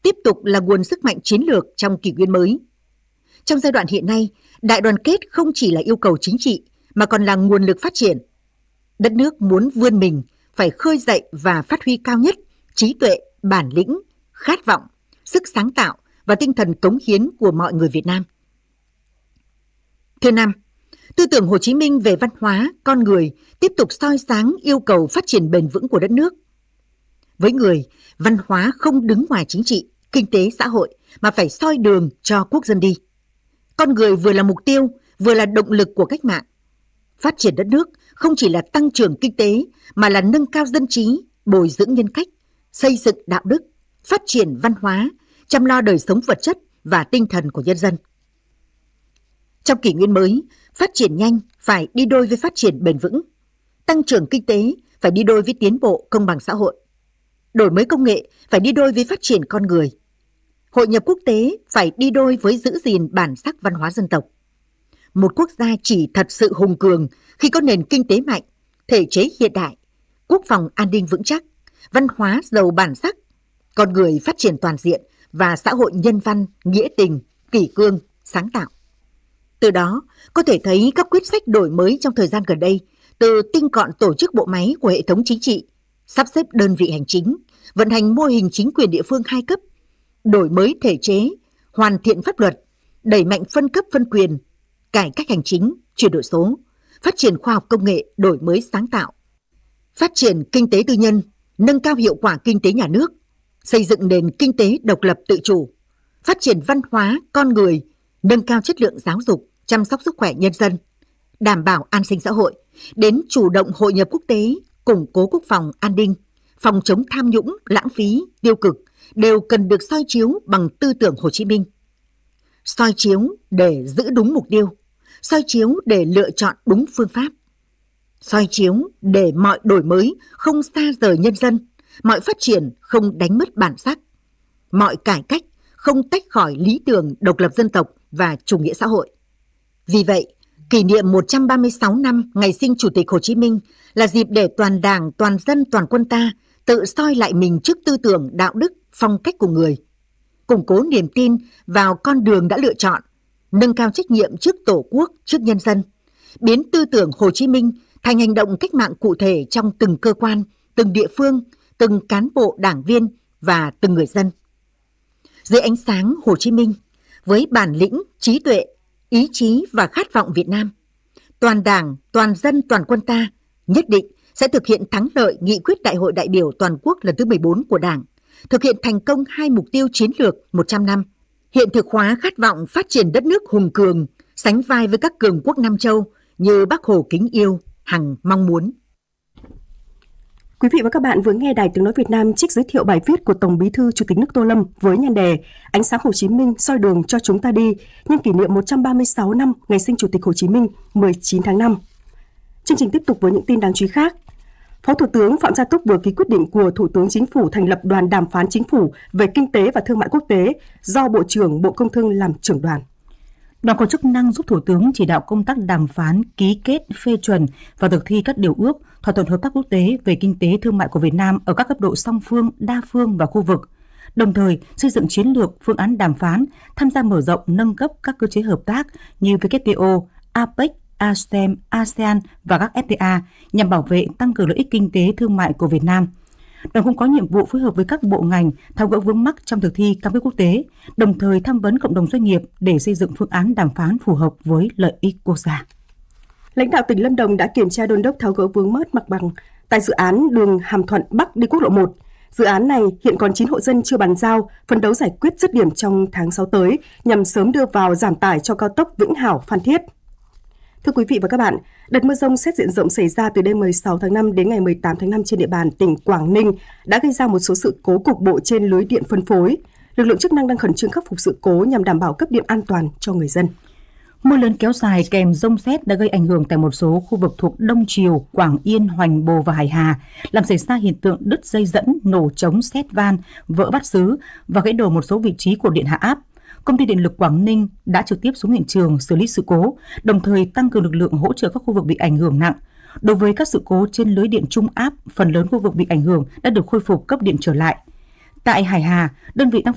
tiếp tục là nguồn sức mạnh chiến lược trong kỷ nguyên mới. Trong giai đoạn hiện nay, đại đoàn kết không chỉ là yêu cầu chính trị mà còn là nguồn lực phát triển. Đất nước muốn vươn mình phải khơi dậy và phát huy cao nhất trí tuệ, bản lĩnh, khát vọng, sức sáng tạo và tinh thần cống hiến của mọi người Việt Nam. Thứ năm, tư tưởng Hồ Chí Minh về văn hóa, con người tiếp tục soi sáng yêu cầu phát triển bền vững của đất nước. Với người, văn hóa không đứng ngoài chính trị, kinh tế, xã hội mà phải soi đường cho quốc dân đi. Con người vừa là mục tiêu, vừa là động lực của cách mạng. Phát triển đất nước không chỉ là tăng trưởng kinh tế mà là nâng cao dân trí, bồi dưỡng nhân cách, xây dựng đạo đức, phát triển văn hóa, chăm lo đời sống vật chất và tinh thần của nhân dân. Trong kỷ nguyên mới, phát triển nhanh phải đi đôi với phát triển bền vững. Tăng trưởng kinh tế phải đi đôi với tiến bộ công bằng xã hội. Đổi mới công nghệ phải đi đôi với phát triển con người. Hội nhập quốc tế phải đi đôi với giữ gìn bản sắc văn hóa dân tộc. Một quốc gia chỉ thật sự hùng cường khi có nền kinh tế mạnh, thể chế hiện đại, quốc phòng an ninh vững chắc, văn hóa giàu bản sắc, con người phát triển toàn diện và xã hội nhân văn, nghĩa tình, kỷ cương, sáng tạo. Từ đó, có thể thấy các quyết sách đổi mới trong thời gian gần đây, từ tinh gọn tổ chức bộ máy của hệ thống chính trị, sắp xếp đơn vị hành chính, vận hành mô hình chính quyền địa phương 2 cấp, đổi mới thể chế, hoàn thiện pháp luật, đẩy mạnh phân cấp phân quyền, cải cách hành chính, chuyển đổi số, phát triển khoa học công nghệ, đổi mới sáng tạo, phát triển kinh tế tư nhân, nâng cao hiệu quả kinh tế nhà nước, xây dựng nền kinh tế độc lập tự chủ, phát triển văn hóa, con người, nâng cao chất lượng giáo dục, chăm sóc sức khỏe nhân dân, đảm bảo an sinh xã hội, đến chủ động hội nhập quốc tế, củng cố quốc phòng an ninh, phòng chống tham nhũng, lãng phí, tiêu cực đều cần được soi chiếu bằng tư tưởng Hồ Chí Minh. Soi chiếu để giữ đúng mục tiêu, soi chiếu để lựa chọn đúng phương pháp, soi chiếu để mọi đổi mới không xa rời nhân dân, mọi phát triển không đánh mất bản sắc, mọi cải cách không tách khỏi lý tưởng độc lập dân tộc và chủ nghĩa xã hội. Vì vậy, kỷ niệm 136 năm ngày sinh Chủ tịch Hồ Chí Minh là dịp để toàn Đảng, toàn dân, toàn quân ta tự soi lại mình trước tư tưởng, đạo đức, phong cách của người, củng cố niềm tin vào con đường đã lựa chọn, nâng cao trách nhiệm trước Tổ quốc, trước nhân dân, biến tư tưởng Hồ Chí Minh thành hành động cách mạng cụ thể trong từng cơ quan, từng địa phương, từng cán bộ đảng viên và từng người dân. Dưới ánh sáng Hồ Chí Minh, với bản lĩnh, trí tuệ, ý chí và khát vọng Việt Nam, toàn Đảng, toàn dân, toàn quân ta nhất định sẽ thực hiện thắng lợi nghị quyết Đại hội đại biểu toàn quốc lần thứ 14 của Đảng, thực hiện thành công 2 mục tiêu chiến lược 100 năm, hiện thực hóa khát vọng phát triển đất nước hùng cường, sánh vai với các cường quốc Nam châu như Bác Hồ kính yêu, hằng mong muốn. Quý vị và các bạn vừa nghe Đài Tiếng nói Việt Nam trích giới thiệu bài viết của Tổng Bí thư Chủ tịch nước Tô Lâm với nhan đề Ánh sáng Hồ Chí Minh soi đường cho chúng ta đi nhân kỷ niệm 136 năm ngày sinh Chủ tịch Hồ Chí Minh 19 tháng 5. Chương trình tiếp tục với những tin đáng chú ý khác. Phó Thủ tướng Phạm Gia Túc vừa ký quyết định của Thủ tướng Chính phủ thành lập đoàn đàm phán chính phủ về kinh tế và thương mại quốc tế do Bộ trưởng Bộ Công Thương làm trưởng đoàn. Đoàn có chức năng giúp Thủ tướng chỉ đạo công tác đàm phán, ký kết, phê chuẩn và thực thi các điều ước, thỏa thuận hợp tác quốc tế về kinh tế thương mại của Việt Nam ở các cấp độ song phương, đa phương và khu vực. Đồng thời, xây dựng chiến lược, phương án đàm phán, tham gia mở rộng, nâng cấp các cơ chế hợp tác như WTO, APEC, ASEM, ASEAN và các FTA nhằm bảo vệ, tăng cường lợi ích kinh tế thương mại của Việt Nam. Đoàn cũng có nhiệm vụ phối hợp với các bộ ngành tháo gỡ vướng mắc trong thực thi cam kết quốc tế, đồng thời tham vấn cộng đồng doanh nghiệp để xây dựng phương án đàm phán phù hợp với lợi ích quốc gia. Lãnh đạo tỉnh Lâm Đồng đã kiểm tra đôn đốc tháo gỡ vướng mắc mặt bằng tại dự án đường Hàm Thuận Bắc đi quốc lộ 1. Dự án này hiện còn 9 hộ dân chưa bàn giao, phấn đấu giải quyết dứt điểm trong tháng 6 tới nhằm sớm đưa vào giảm tải cho cao tốc Vĩnh Hảo - Phan Thiết. Thưa quý vị và các bạn, đợt mưa dông xét diện rộng xảy ra từ đêm 16 tháng 5 đến ngày 18 tháng 5 trên địa bàn tỉnh Quảng Ninh đã gây ra một số sự cố cục bộ trên lưới điện phân phối. Lực lượng chức năng đang khẩn trương khắc phục sự cố nhằm đảm bảo cấp điện an toàn cho người dân. Mưa lớn kéo dài kèm dông sét đã gây ảnh hưởng tại một số khu vực thuộc Đông Triều, Quảng Yên, Hoành Bồ và Hải Hà, làm xảy ra hiện tượng đứt dây dẫn, nổ trống sét van, vỡ bát sứ và gãy đổ một số vị trí của điện hạ áp. Công ty Điện lực Quảng Ninh đã trực tiếp xuống hiện trường xử lý sự cố, đồng thời tăng cường lực lượng hỗ trợ các khu vực bị ảnh hưởng nặng. Đối với các sự cố trên lưới điện trung áp, phần lớn khu vực bị ảnh hưởng đã được khôi phục cấp điện trở lại. Tại Hải Hà, đơn vị đang